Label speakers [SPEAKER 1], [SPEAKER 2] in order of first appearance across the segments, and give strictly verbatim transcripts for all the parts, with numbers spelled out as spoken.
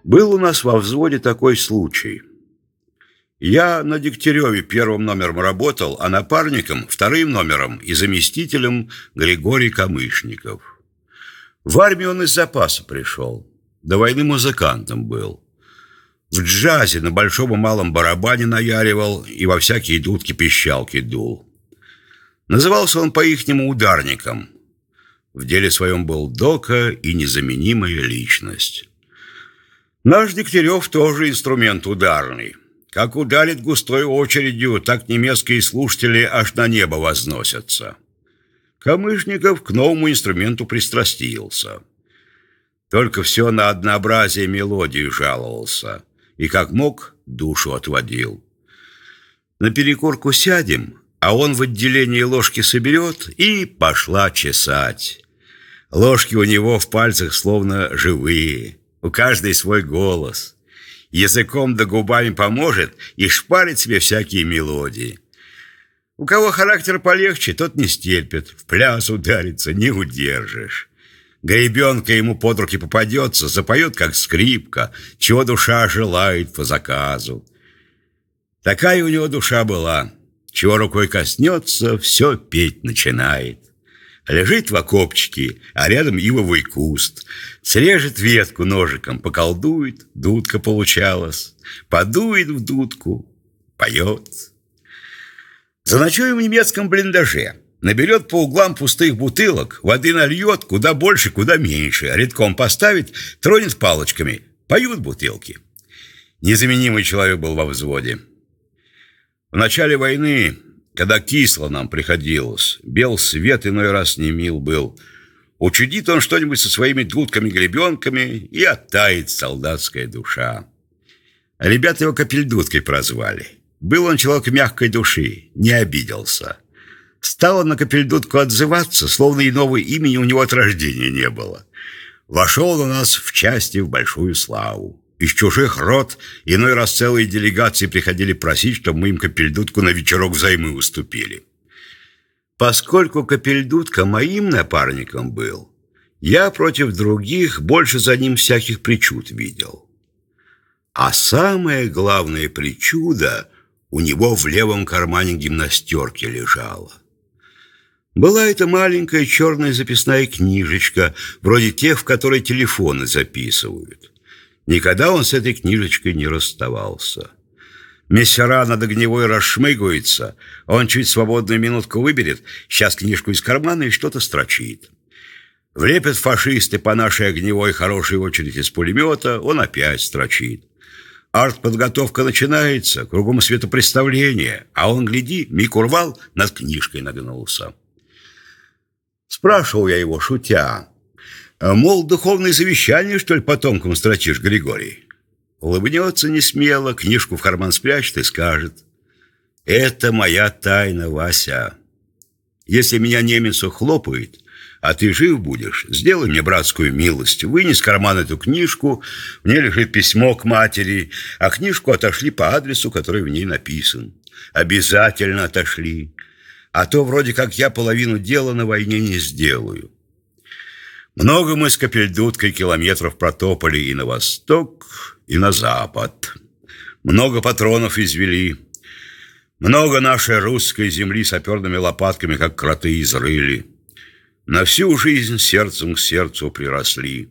[SPEAKER 1] Был у нас во взводе такой случай. Я на Дегтяреве первым номером работал, а напарником, вторым номером и заместителем Григорий Камышников. В армию он из запаса пришел. До войны музыкантом был. В джазе на большом и малом барабане наяривал и во всякие дудки-пищалки дул. Назывался он по-ихнему ударником. В деле своем был дока и незаменимая личность. Наш Дегтярев тоже инструмент ударный. Как ударит густой очередью, так немецкие слушатели аж на небо возносятся. Камышников к новому инструменту пристрастился. Только все на однообразие мелодии жаловался. И как мог, душу отводил. На перекурку сядем, а он в отделении ложки соберет и пошла чесать. Ложки у него в пальцах словно живые, у каждой свой голос. Языком да губами поможет и шпарит себе всякие мелодии. У кого характер полегче, тот не стерпит, в пляс ударится, не удержишь. Гребенка ему под руки попадется, запоет, как скрипка, чего душа желает по заказу. Такая у него душа была, чего рукой коснется, все петь начинает. Лежит в окопчике, а рядом ивовый куст. Срежет ветку ножиком, поколдует, дудка получалась. Подует в дудку, поет. Заночуем в немецком блиндаже. Наберет по углам пустых бутылок, воды нальет, куда больше, куда меньше. Редком поставит, тронет палочками. Поют бутылки. Незаменимый человек был во взводе. В начале войны, когда кисло нам приходилось, бел свет иной раз не мил был, учудит он что-нибудь со своими дудками-гребенками, и оттает солдатская душа. Ребята его Капельдудкой прозвали. Был он человек мягкой души, не обиделся. Стал он на Капельдудку отзываться, словно иного имени у него от рождения не было. Вошел у нас в части в большую славу. Из чужих род иной раз целые делегации приходили просить, чтобы мы им Капельдудку на вечерок взаймы уступили. Поскольку Капельдудка моим напарником был, я против других больше за ним всяких причуд видел. А самое главное причуда у него в левом кармане гимнастерки лежала. Была это маленькая черная записная книжечка, вроде тех, в которой телефоны записывают. Никогда он с этой книжечкой не расставался. Мессера над огневой расшмыгивается, он чуть свободную минутку выберет, сейчас книжку из кармана и что-то строчит. Влепят фашисты по нашей огневой хорошей очередь из пулемета, он опять строчит. Артподготовка начинается, кругом светопреставление, а он, гляди, миг урвал, над книжкой нагнулся. Спрашивал я его, шутя, мол, духовное завещание, что ли, потомкам строчишь, Григорий? Улыбнется несмело, книжку в карман спрячет и скажет: это моя тайна, Вася. Если меня немец ухлопает, а ты жив будешь, сделай мне братскую милость, вынес из кармана эту книжку, в ней лежит письмо к матери, а книжку отошли по адресу, который в ней написан. Обязательно отошли, а то вроде как я половину дела на войне не сделаю. Много мы с Капельдудкой километров протопали и на восток, и на запад. Много патронов извели. Много нашей русской земли саперными лопатками, как кроты, изрыли. На всю жизнь сердцем к сердцу приросли.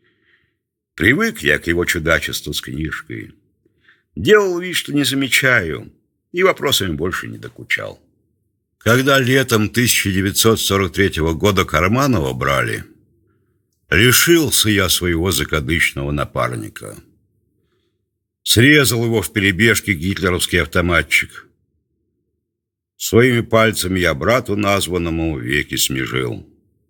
[SPEAKER 1] Привык я к его чудачеству с книжкой. Делал вид, что не замечаю, и вопросами больше не докучал. Когда летом тысяча девятьсот сорок третьего года Карманова брали, лишился я своего закадычного напарника. Срезал его в перебежке гитлеровский автоматчик. Своими пальцами я брату названному веки смежил.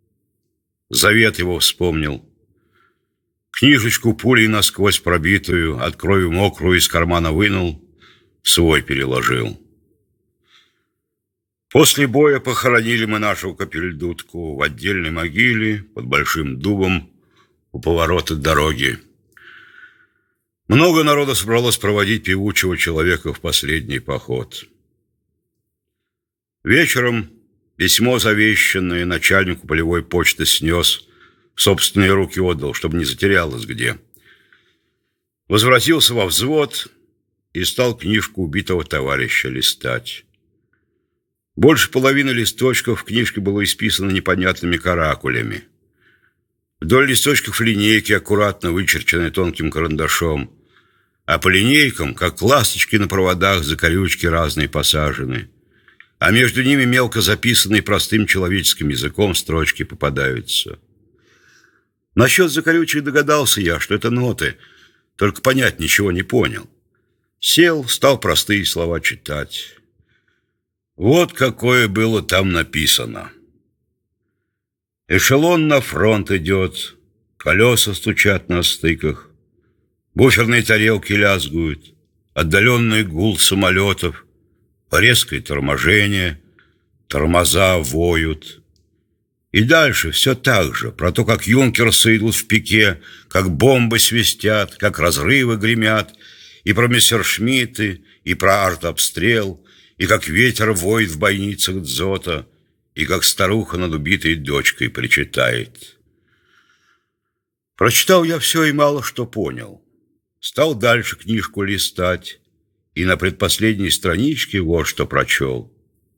[SPEAKER 1] Завет его вспомнил. Книжечку пулей насквозь пробитую, от крови мокрую из кармана вынул, в свой переложил. После боя похоронили мы нашу Капельдудку в отдельной могиле под большим дубом у поворота дороги. Много народа собралось проводить певучего человека в последний поход. Вечером письмо завещанное начальнику полевой почты снес, в собственные руки отдал, чтобы не затерялось где. Возвратился во взвод и стал книжку убитого товарища листать. Больше половины листочков в книжке было исписано непонятными каракулями. Вдоль листочков линейки, аккуратно вычерченные тонким карандашом, а по линейкам, как ласточки на проводах, закорючки разные посажены, а между ними мелко записанные простым человеческим языком строчки попадаются. Насчет закорючек догадался я, что это ноты, только понять ничего не понял. Сел, стал простые слова читать. Вот какое было там написано. Эшелон на фронт идет, колеса стучат на стыках, буферные тарелки лязгуют, отдаленный гул самолетов, резкое торможение, тормоза воют. И дальше все так же, про то, как юнкерсы идут в пике, как бомбы свистят, как разрывы гремят, и про мессершмитты, и про артобстрел, и как ветер воет в бойницах дзота, и как старуха над убитой дочкой причитает. Прочитал я все и мало что понял. Стал дальше книжку листать, и на предпоследней страничке вот что прочел.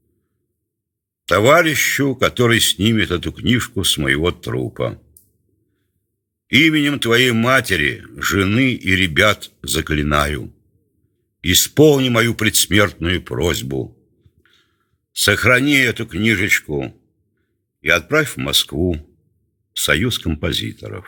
[SPEAKER 1] Товарищу, который снимет эту книжку с моего трупа. Именем твоей матери, жены и ребят заклинаю. Исполни мою предсмертную просьбу. Сохрани эту книжечку и отправь в Москву в Союз композиторов.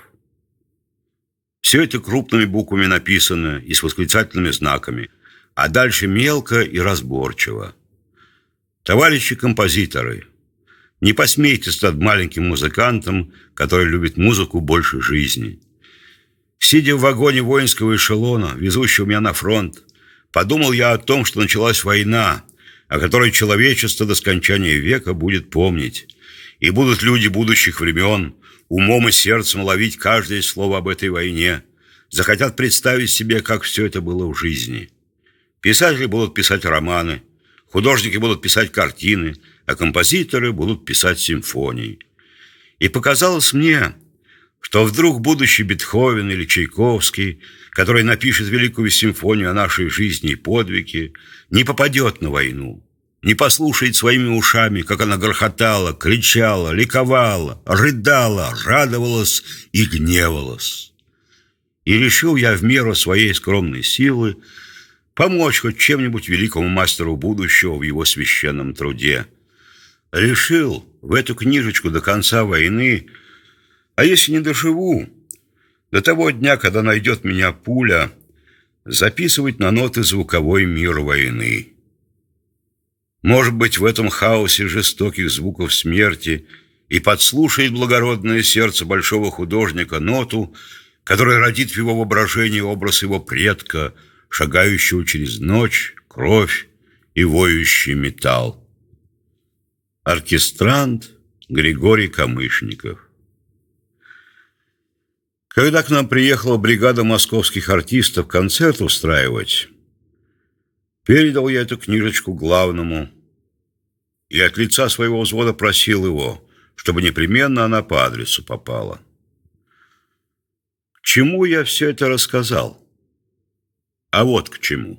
[SPEAKER 1] Все это крупными буквами написано и с восклицательными знаками, а дальше мелко и разборчиво. Товарищи композиторы, не посмейтесь над маленьким музыкантом, который любит музыку больше жизни. Сидя в вагоне воинского эшелона, везущего меня на фронт, подумал я о том, что началась война, о которой человечество до скончания века будет помнить. И будут люди будущих времен умом и сердцем ловить каждое слово об этой войне, захотят представить себе, как все это было в жизни. Писатели будут писать романы, художники будут писать картины, а композиторы будут писать симфонии. И показалось мне, что вдруг будущий Бетховен или Чайковский, который напишет великую симфонию о нашей жизни и подвиге, не попадет на войну, не послушает своими ушами, как она грохотала, кричала, ликовала, рыдала, радовалась и гневалась. И решил я в меру своей скромной силы помочь хоть чем-нибудь великому мастеру будущего в его священном труде. Решил в эту книжечку до конца войны, а если не доживу, до того дня, когда найдет меня пуля, записывать на ноты звуковой мир войны. Может быть, в этом хаосе жестоких звуков смерти и подслушает благородное сердце большого художника ноту, которая родит в его воображении образ его предка, шагающего через ночь, кровь и воющий металл. Оркестрант Григорий Камышников. Когда к нам приехала бригада московских артистов концерт устраивать, передал я эту книжечку главному и от лица своего взвода просил его, чтобы непременно она по адресу попала. К чему я все это рассказал? А вот к чему.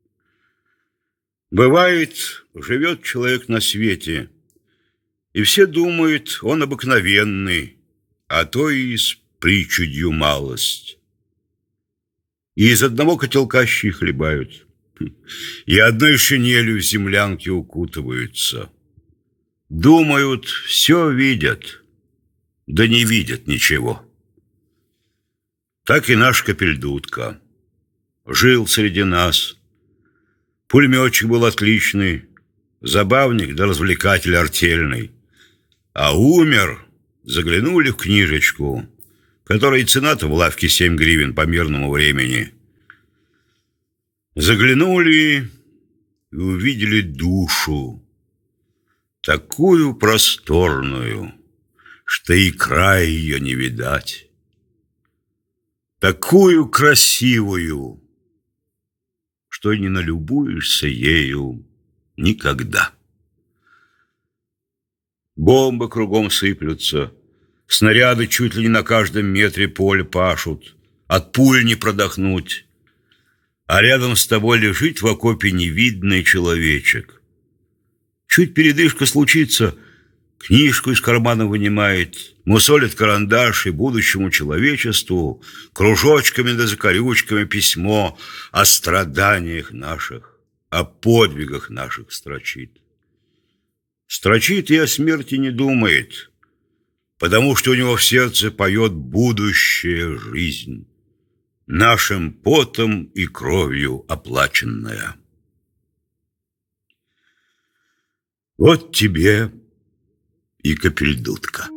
[SPEAKER 1] Бывает, живет человек на свете, и все думают, он обыкновенный, а то и с причудью малость. И из одного котелка щи хлебают, и одной шинелью в землянке укутываются. Думают, все видят, да не видят ничего. Так и наш Капельдутка. Жил среди нас. Пулеметчик был отличный, забавник да развлекатель артельный. А умер, заглянули в книжечку, которой цена-то в лавке семь гривен по мирному времени. Заглянули и увидели душу, такую просторную, что и края ее не видать, такую красивую, что не налюбуешься ею никогда. Бомбы кругом сыплются, снаряды чуть ли не на каждом метре поля пашут, от пуль не продохнуть, А рядом с тобой лежит в окопе невидный человечек. Чуть передышка случится, книжку из кармана вынимает, мусолит карандаш и будущему человечеству кружочками да закорючками письмо о страданиях наших, о подвигах наших строчит. Строчит и о смерти не думает, потому что у него в сердце поет будущая жизнь, нашим потом и кровью оплаченная. Вот тебе и Капельдутка.